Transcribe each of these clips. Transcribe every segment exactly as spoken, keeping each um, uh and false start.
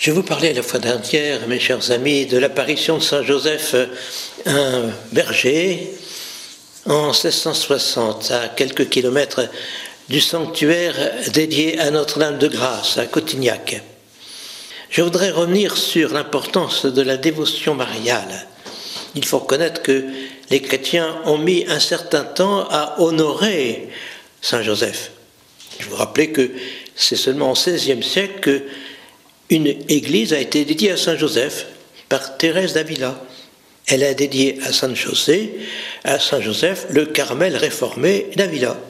Je vous parlais la fois dernière, mes chers amis, de l'apparition de Saint Joseph, un berger, en seize cent soixante, à quelques kilomètres du sanctuaire dédié à Notre-Dame de Grâce, à Cotignac. Je voudrais revenir sur l'importance de la dévotion mariale. Il faut reconnaître que les chrétiens ont mis un certain temps à honorer Saint Joseph. Je vous rappelle que c'est seulement au seizième siècle qu'une église a été dédiée à Saint Joseph par Thérèse d'Avila. Elle a dédié à Sainte Chaussée, à Saint Joseph, le Carmel réformé d'Avila.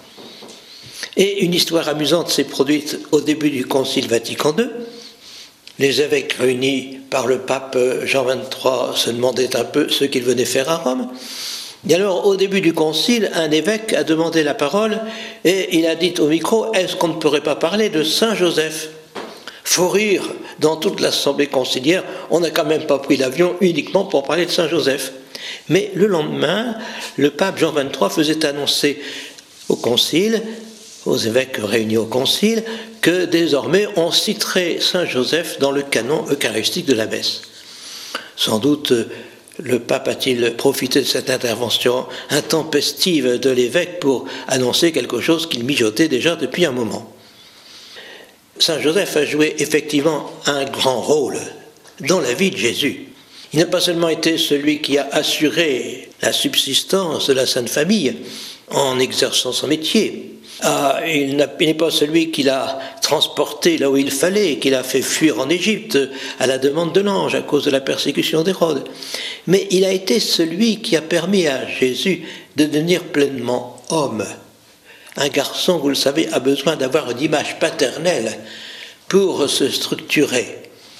Et une histoire amusante s'est produite au début du Concile Vatican deux. Les évêques réunis par le pape Jean vingt-trois se demandaient un peu ce qu'ils venaient faire à Rome. Et alors, au début du concile, un évêque a demandé la parole et il a dit au micro « Est-ce qu'on ne pourrait pas parler de Saint Joseph ?» Faut rire, dans toute l'assemblée conciliaire, on n'a quand même pas pris l'avion uniquement pour parler de Saint Joseph. Mais le lendemain, le pape Jean vingt-trois faisait annoncer au concile, aux évêques réunis au concile, que désormais on citerait Saint Joseph dans le canon eucharistique de la messe. Sans doute, le pape a-t-il profité de cette intervention intempestive de l'évêque pour annoncer quelque chose qu'il mijotait déjà depuis un moment. Saint Joseph a joué effectivement un grand rôle dans la vie de Jésus. Il n'a pas seulement été celui qui a assuré la subsistance de la Sainte Famille en exerçant son métier. Ah, il n'est pas celui qui l'a transporté là où il fallait, qui l'a fait fuir en Égypte à la demande de l'ange à cause de la persécution d'Hérode. Mais il a été celui qui a permis à Jésus de devenir pleinement homme. Un garçon, vous le savez, a besoin d'avoir une image paternelle pour se structurer.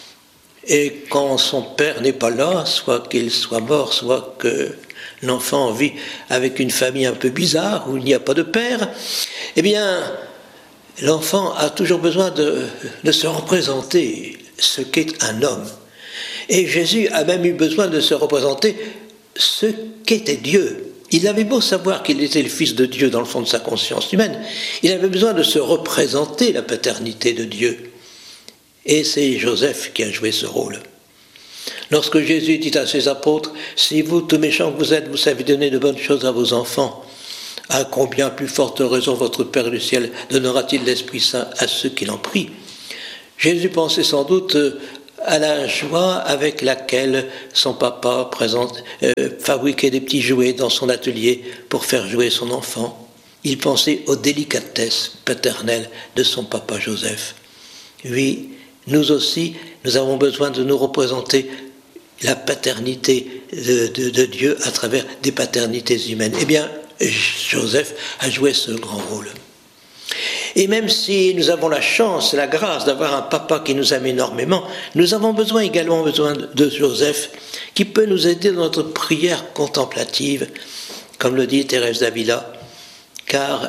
Et quand son père n'est pas là, soit qu'il soit mort, soit que l'enfant vit avec une famille un peu bizarre, où il n'y a pas de père, eh bien, l'enfant a toujours besoin de, de se représenter ce qu'est un homme. Et Jésus a même eu besoin de se représenter ce qu'était Dieu. Il avait beau savoir qu'il était le Fils de Dieu dans le fond de sa conscience humaine, il avait besoin de se représenter la paternité de Dieu. Et c'est Joseph qui a joué ce rôle. Lorsque Jésus dit à ses apôtres, « Si vous, tout méchants que vous êtes, vous savez donner de bonnes choses à vos enfants, à combien plus forte raison votre Père du ciel donnera-t-il l'Esprit Saint à ceux qui l'en prient ?» Jésus pensait sans doute à la joie avec laquelle son papa présente, euh, fabriquait des petits jouets dans son atelier pour faire jouer son enfant. Il pensait aux délicatesses paternelles de son papa Joseph. Oui, nous aussi, nous avons besoin de nous représenter la paternité de, de, de Dieu à travers des paternités humaines. Eh bien, Joseph a joué ce grand rôle. Et même si nous avons la chance, la grâce d'avoir un papa qui nous aime énormément, nous avons besoin également besoin de Joseph qui peut nous aider dans notre prière contemplative, comme le dit Thérèse d'Avila, car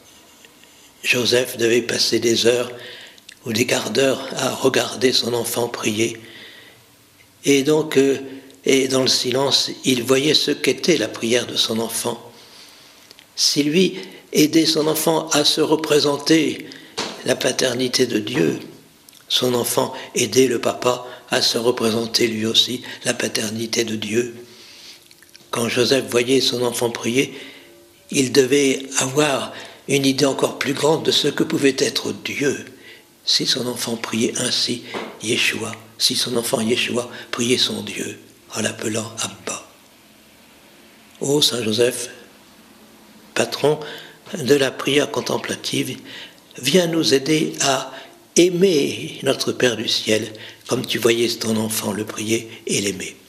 Joseph devait passer des heures ou des quarts d'heure à regarder son enfant prier. Et donc, euh, et dans le silence, il voyait ce qu'était la prière de son enfant. Si lui aidait son enfant à se représenter la paternité de Dieu, son enfant aidait le papa à se représenter lui aussi la paternité de Dieu. Quand Joseph voyait son enfant prier, il devait avoir une idée encore plus grande de ce que pouvait être Dieu si son enfant priait ainsi Yeshua, si son enfant Yeshua priait son Dieu en l'appelant Abba. Ô Saint Joseph, patron de la prière contemplative, viens nous aider à aimer notre Père du ciel comme tu voyais ton enfant le prier et l'aimer.